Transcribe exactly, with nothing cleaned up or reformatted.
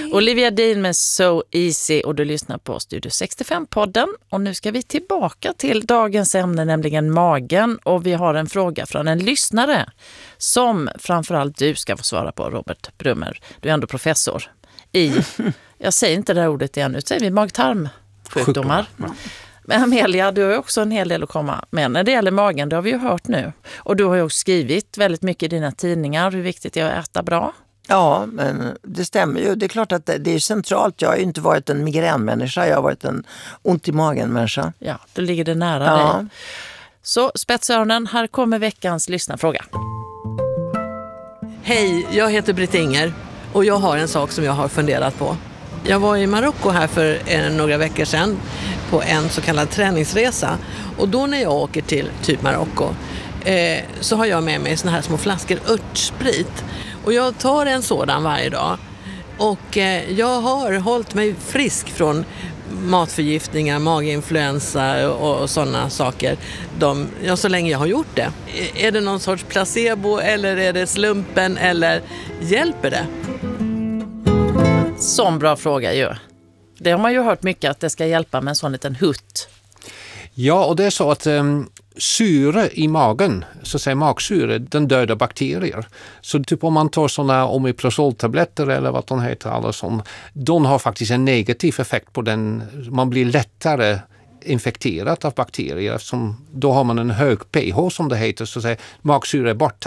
Olivia Dean med So Easy och du lyssnar på Studio sextiofem-podden. Och nu ska vi tillbaka till dagens ämne, nämligen magen. Och vi har en fråga från en lyssnare som framförallt du ska få svara på, Robert Brummer. Du är ändå professor i, jag säger inte det här ordet igen, nu säger vi mag-tarmsjukdomar. Men Amelia, du har ju också en hel del att komma med när det gäller magen, det har vi ju hört nu. Och du har ju också skrivit väldigt mycket i dina tidningar hur viktigt det är att äta bra. Ja, men det stämmer ju. Det är klart att det, det är centralt. Jag har ju inte varit en migränmänniska, jag har varit en ont i magen-människa. Ja, då ligger det nära ja. dig. Så spetsöronen, här kommer veckans lyssnarfråga. Hej, jag heter Britt Inger och jag har en sak som jag har funderat på. Jag var i Marocko här för eh, några veckor sedan på en så kallad träningsresa. Och då när jag åker till typ Marocko eh, så har jag med mig såna här små flaskor örtsprit. Och jag tar en sådan varje dag. Och eh, jag har hållit mig frisk från matförgiftningar, maginfluensa och, och sådana saker. De, ja, så länge jag har gjort det. Är det någon sorts placebo eller är det slumpen eller hjälper det? Sån bra fråga ju. Det har man ju hört mycket att det ska hjälpa med en sån liten hutt. Ja, och det är så att um, syre i magen, så att säga magsyre, den dödar bakterier. Så typ om man tar sådana omeprazoltabletter eller vad de heter, alla sån, de har faktiskt en negativ effekt på den. Man blir lättare infekterad av bakterier eftersom då har man en hög pH som det heter, så att säga magsyre är borta.